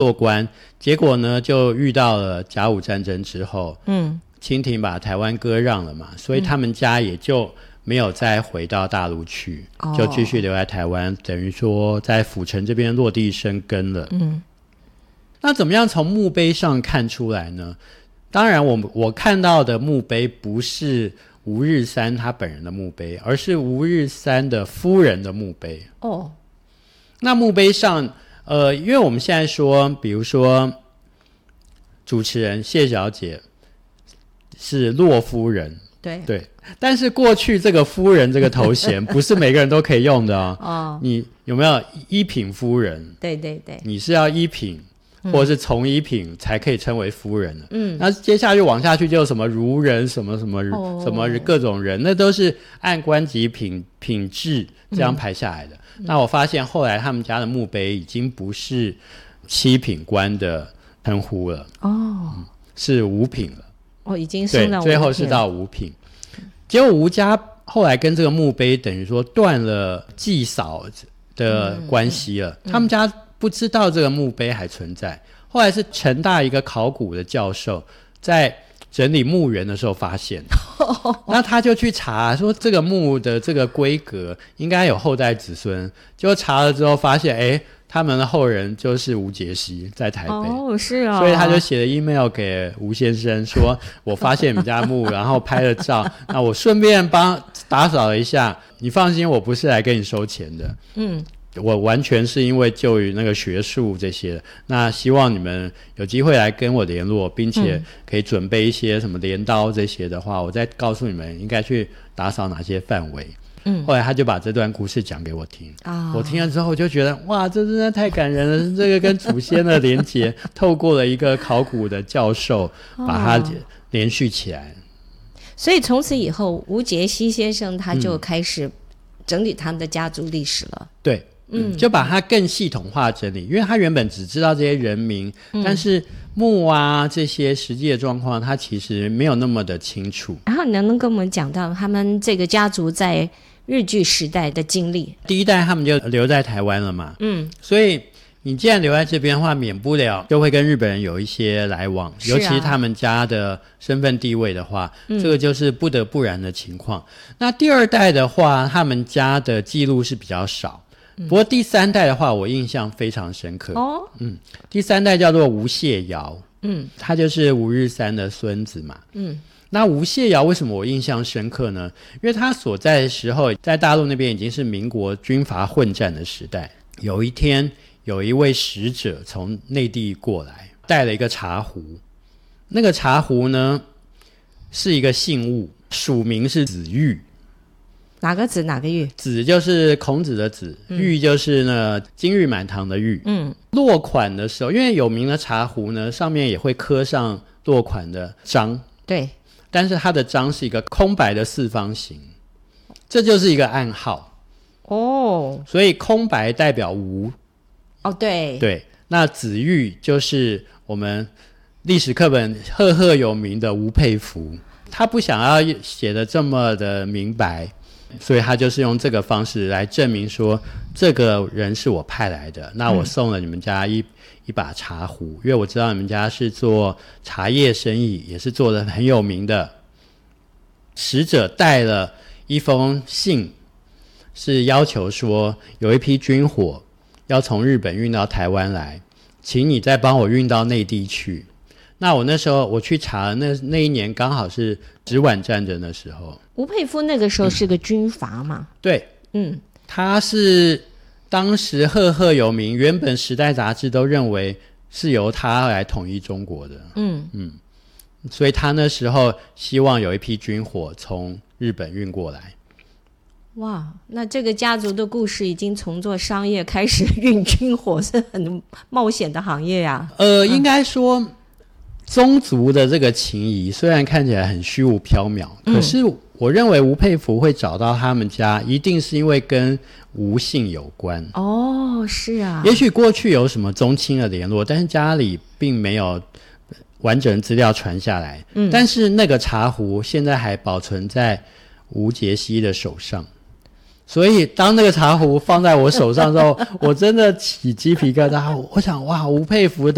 做官，结果呢就遇到了甲午战争之后，清廷把台湾割让了嘛，所以他们家也就没有再回到大陆去，就继续留在台湾，等于说在府城这边落地生根了。那怎么样从墓碑上看出来呢？当然我看到的墓碑不是吴日三他本人的墓碑，而是吴日三的夫人的墓碑。那墓碑上因为我们现在说比如说主持人谢小姐是骆夫人，对，但是过去这个夫人这个头衔不是每个人都可以用的哦。你有没有一品夫人？ 对， 你是要一品或者是从一品才可以称为夫人的。那接下去往下去就有什么儒人什么什么什么各种人，那都是按官级品质这样排下来的。那我发现后来他们家的墓碑已经不是七品官的称呼了，是五品了。 已经升到五品了。 对，最后是到五品。结果吴家后来跟这个墓碑等于说断了祭扫的关系了，他们家不知道这个墓碑还存在。后来是成大一个考古的教授在整理墓园的时候发现那他就去查说这个墓的这个规格应该有后代子孙，结果查了之后发现他们的后人就是吴杰西在台北。 是啊， 所以他就写了 email 给吴先生说我发现你们家墓然后拍了照那我顺便帮打扫了一下，你放心我不是来跟你收钱的，我完全是因为就于那个学术这些，那希望你们有机会来跟我联络，并且可以准备一些什么镰刀这些的话，我再告诉你们应该去打扫哪些范围。后来他就把这段故事讲给我听，我听了之后就觉得哇，这真的太感人了，这个跟祖先的连结透过了一个考古的教授把它连续起来。 所以从此以后吴杰西先生他就开始整理他们的家族历史了。 对，就把它更系统化整理，因为他原本只知道这些人名，但是墓啊这些实际的状况他其实没有那么的清楚。 然后你能跟我们讲到他们这个家族在日据时代的经历？ 第一代他们就留在台湾了嘛，所以你既然留在这边的话，免不了就会跟日本人有一些来往，尤其是他们家的身份地位的话，这个就是不得不然的情况。那第二代的话，他们家的记录是比较少，不过第三代的话我印象非常深刻。第三代叫做吴谢尧，他就是吴日三的孙子嘛。那吴谢尧为什么我印象深刻呢？因为他所在的时候在大陆那边已经是民国军阀混战的时代。有一天有一位使者从内地过来，带了一个茶壶，那个茶壶呢是一个信物，署名是子玉。 哪个子哪个玉？ 子就是孔子的子，玉就是呢金玉满堂的玉。落款的时候，因为有名的茶壶呢上面也会刻上落款的章，对，但是它的章是一个空白的四方形，这就是一个暗号。所以空白代表无。对，那子玉就是我们历史课本赫赫有名的吴佩孚，他不想要写得这么的明白，所以他就是用这个方式来证明说这个人是我派来的，那我送了你们家一把茶壶，因为我知道你们家是做茶叶生意，也是做得很有名的。使者带了一封信，是要求说有一批军火要从日本运到台湾来，请你再帮我运到内地去。那我那时候我去查了，那一年刚好是直皖战争的时候。 吴佩孚那个时候是个军阀嘛？ 对，他是当时赫赫有名，原本时代杂志都认为是由他来统一中国的。所以他那时候希望有一批军火从日本运过来。 哇，那这个家族的故事已经从做商业开始运军火，是很冒险的行业呀。 应该说宗族的这个情谊虽然看起来很虚无缥缈，可是我认为吴佩孚会找到他们家一定是因为跟吴姓有关。 是啊， 也许过去有什么宗亲的联络，但是家里并没有完整资料传下来。但是那个茶壶现在还保存在吴杰西的手上，所以当那个茶壶放在我手上之后我真的起鸡皮疙瘩。我想哇，吴佩孚